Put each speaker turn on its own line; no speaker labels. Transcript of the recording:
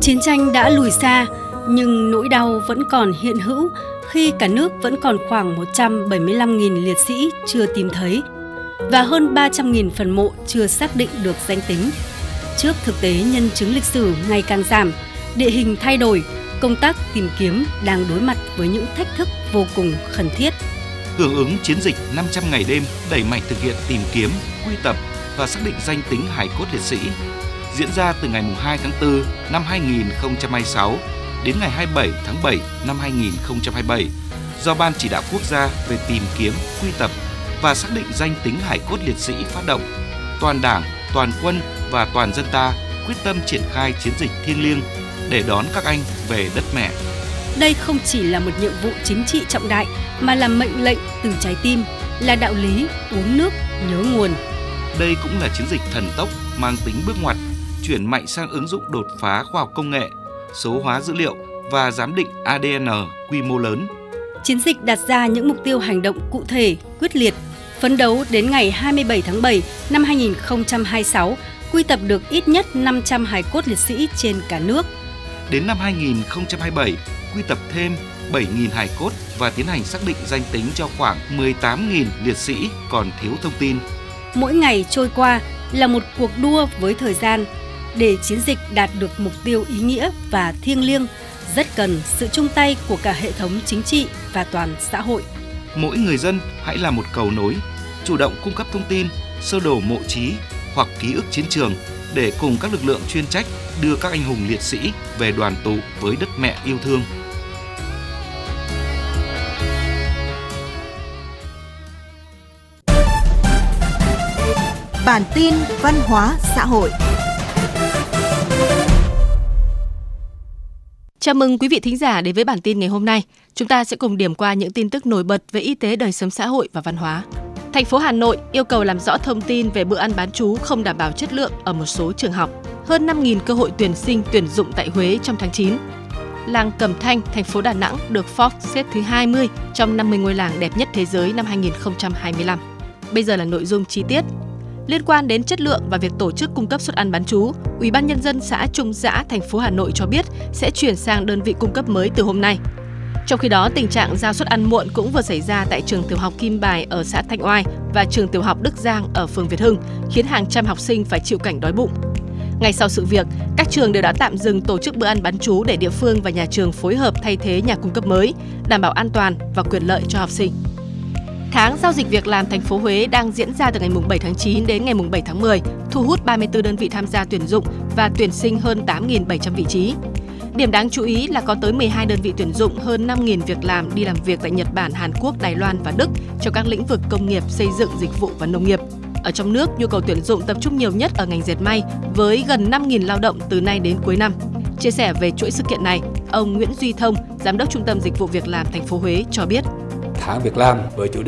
Chiến tranh đã lùi xa, nhưng nỗi đau vẫn còn hiện hữu khi cả nước vẫn còn khoảng 175.000 liệt sĩ chưa tìm thấy và hơn 300.000 phần mộ chưa xác định được danh tính. Trước thực tế nhân chứng lịch sử ngày càng giảm, địa hình thay đổi, công tác tìm kiếm đang đối mặt với những thách thức vô cùng khẩn thiết.
Hưởng ứng chiến dịch 500 ngày đêm đẩy mạnh thực hiện tìm kiếm, quy tập và xác định danh tính hài cốt liệt sĩ diễn ra từ ngày 2 tháng 4 năm 2026 đến ngày 27 tháng 7 năm 2027 do Ban Chỉ đạo Quốc gia về tìm kiếm, quy tập và xác định danh tính hài cốt liệt sĩ phát động. Toàn Đảng, toàn quân và toàn dân ta quyết tâm triển khai chiến dịch thiêng liêng để đón các anh về đất mẹ.
Đây không chỉ là một nhiệm vụ chính trị trọng đại mà là mệnh lệnh từ trái tim, là đạo lý uống nước nhớ nguồn.
Đây cũng là chiến dịch thần tốc mang tính bước ngoặt, chuyển mạnh sang ứng dụng đột phá khoa học công nghệ, số hóa dữ liệu và giám định ADN quy mô lớn.
Chiến dịch đặt ra những mục tiêu hành động cụ thể, quyết liệt, phấn đấu đến ngày 27 tháng 7 năm 2026 quy tập được ít nhất 500 hài cốt liệt sĩ trên cả nước.
Đến năm 2027, quy tập thêm 7.000 hài cốt và tiến hành xác định danh tính cho khoảng 18.000 liệt sĩ còn thiếu thông tin.
Mỗi ngày trôi qua là một cuộc đua với thời gian. Để chiến dịch đạt được mục tiêu ý nghĩa và thiêng liêng, rất cần sự chung tay của cả hệ thống chính trị và toàn xã hội.
Mỗi người dân hãy là một cầu nối, chủ động cung cấp thông tin, sơ đồ mộ chí hoặc ký ức chiến trường để cùng các lực lượng chuyên trách đưa các anh hùng liệt sĩ về đoàn tụ với đất mẹ yêu thương.
Bản tin văn hóa xã hội.
Chào mừng quý vị thính giả đến với bản tin ngày hôm nay. Chúng ta sẽ cùng điểm qua những tin tức nổi bật về y tế, đời sống xã hội và văn hóa. Thành phố Hà Nội yêu cầu làm rõ thông tin về bữa ăn bán trú không đảm bảo chất lượng ở một số trường học. Hơn 5.000 cơ hội tuyển sinh tuyển dụng tại Huế trong tháng 9. Làng Cẩm Thanh, thành phố Đà Nẵng được Forbes xếp thứ 20 trong 50 ngôi làng đẹp nhất thế giới năm 2025. Bây giờ là nội dung chi tiết. Liên quan đến chất lượng và việc tổ chức cung cấp suất ăn bán trú, Ủy ban Nhân dân xã Trung Giã, thành phố Hà Nội cho biết sẽ chuyển sang đơn vị cung cấp mới từ hôm nay. Trong khi đó, tình trạng giao suất ăn muộn cũng vừa xảy ra tại trường tiểu học Kim Bài ở xã Thanh Oai và trường tiểu học Đức Giang ở phường Việt Hưng, khiến hàng trăm học sinh phải chịu cảnh đói bụng. Ngay sau sự việc, các trường đều đã tạm dừng tổ chức bữa ăn bán trú để địa phương và nhà trường phối hợp thay thế nhà cung cấp mới, đảm bảo an toàn và quyền lợi cho học sinh. Tháng giao dịch việc làm thành phố Huế đang diễn ra từ ngày 7 tháng 9 đến ngày 7 tháng 10, thu hút 34 đơn vị tham gia tuyển dụng và tuyển sinh hơn 8.700 vị trí. Điểm đáng chú ý là có tới 12 đơn vị tuyển dụng hơn 5.000 việc làm đi làm việc tại Nhật Bản, Hàn Quốc, Đài Loan và Đức trong các lĩnh vực công nghiệp, xây dựng, dịch vụ và nông nghiệp. Ở trong nước, nhu cầu tuyển dụng tập trung nhiều nhất ở ngành dệt may với gần 5.000 lao động từ nay đến cuối năm. Chia sẻ về chuỗi sự kiện này, ông Nguyễn Duy Thông, Giám đốc Trung tâm Dịch vụ Việc làm thành phố Huế cho biết.
Tháng việc làm với chủ